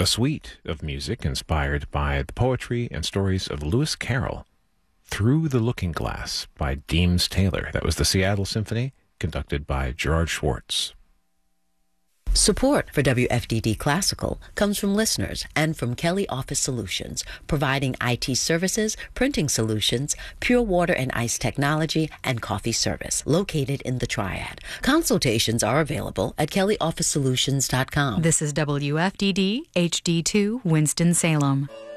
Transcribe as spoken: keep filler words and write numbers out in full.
a suite of music inspired by the poetry and stories of Lewis Carroll. Through the Looking Glass by Deems Taylor. That was the Seattle Symphony, conducted by Gerard Schwartz. Support for W F D D Classical comes from listeners and from Kelly Office Solutions, providing I T services, printing solutions, pure water and ice technology, and coffee service, located in the Triad. Consultations are available at kelly office solutions dot com. This is W F D D H D two Winston-Salem.